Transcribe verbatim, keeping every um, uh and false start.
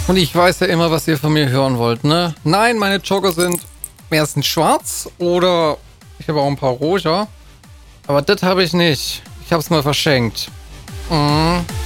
Und ich weiß ja immer, was ihr von mir hören wollt, ne? Nein, meine Jogger sind erstens schwarz oder ich habe auch ein paar rosa. Aber das habe ich nicht. Ich habe es mal verschenkt. Mhm.